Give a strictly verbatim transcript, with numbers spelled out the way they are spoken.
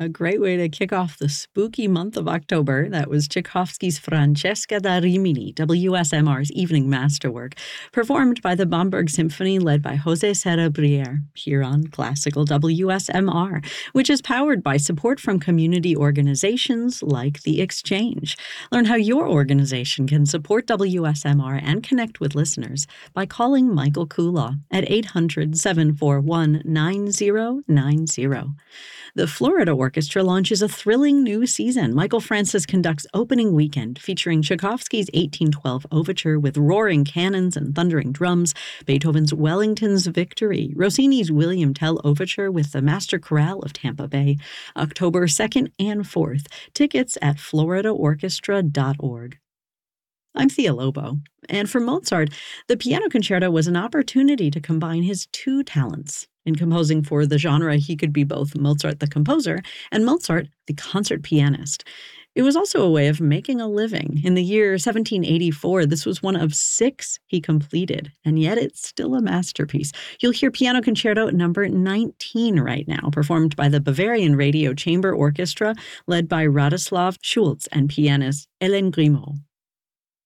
A great way to kick off the spooky month of October. That was Tchaikovsky's Francesca da Rimini, W S M R's evening masterwork, performed by the Bamberg Symphony led by José Serra Briere, here on Classical W S M R, which is powered by support from community organizations like The Exchange. Learn how your organization can support W S M R and connect with listeners by calling Michael Kulaw at eight hundred, seven four one, nine zero nine zero. The Florida Orchestra launches a thrilling new season. Michael Francis conducts opening weekend, featuring Tchaikovsky's eighteen twelve Overture with roaring cannons and thundering drums, Beethoven's Wellington's Victory, Rossini's William Tell Overture with the Master Chorale of Tampa Bay, October second and fourth. Tickets at florida orchestra dot org. I'm Thea Lobo, and for Mozart, the piano concerto was an opportunity to combine his two talents. In composing for the genre, he could be both Mozart the composer and Mozart the concert pianist. It was also a way of making a living. In the year seventeen eighty-four, this was one of six he completed, and yet it's still a masterpiece. You'll hear Piano Concerto number nineteen right now, performed by the Bavarian Radio Chamber Orchestra, led by Radoslav Schulz and pianist Hélène Grimaud.